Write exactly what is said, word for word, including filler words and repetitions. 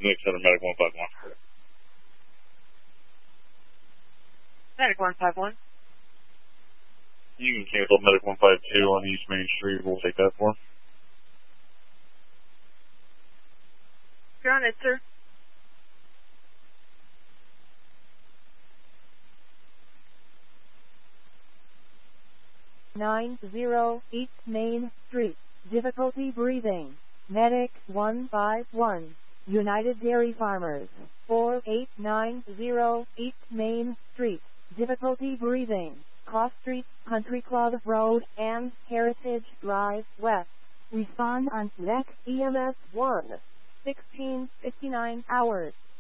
Nick Center, Medic one five one. Medic one five one. You can cancel Medic one five two on East Main Street. We'll take that for him. You're on it, sir. nine zero East Main Street. Difficulty breathing. Medic one five one. United Dairy Farmers. four eight nine zero East Main Street. Difficulty breathing. Cross Street, Country Club Road, and Heritage Drive West. Respond on Next E M S one. sixteen fifty-nine hours.